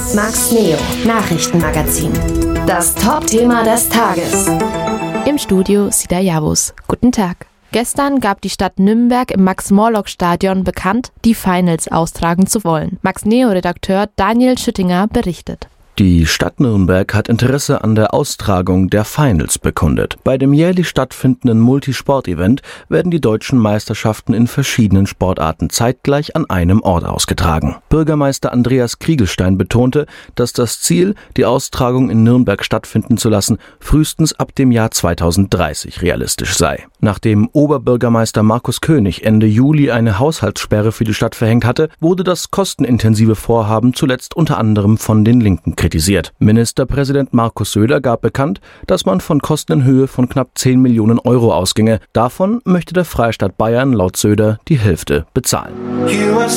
Max Neo, Nachrichtenmagazin. Das Top-Thema des Tages. Im Studio Sida Javus. Guten Tag. Gestern gab die Stadt Nürnberg im Max-Morlock-Stadion bekannt, die Finals austragen zu wollen. Max Neo-Redakteur Daniel Schüttinger berichtet. Die Stadt Nürnberg hat Interesse an der Austragung der Finals bekundet. Bei dem jährlich stattfindenden Multisport-Event werden die deutschen Meisterschaften in verschiedenen Sportarten zeitgleich an einem Ort ausgetragen. Bürgermeister Andreas Kriegelstein betonte, dass das Ziel, die Austragung in Nürnberg stattfinden zu lassen, frühestens ab dem Jahr 2030 realistisch sei. Nachdem Oberbürgermeister Markus König Ende Juli eine Haushaltssperre für die Stadt verhängt hatte, wurde das kostenintensive Vorhaben zuletzt unter anderem von den Linken kritisiert. Ministerpräsident Markus Söder gab bekannt, dass man von Kosten in Höhe von knapp 10 Millionen Euro ausginge. Davon möchte der Freistaat Bayern laut Söder die Hälfte bezahlen.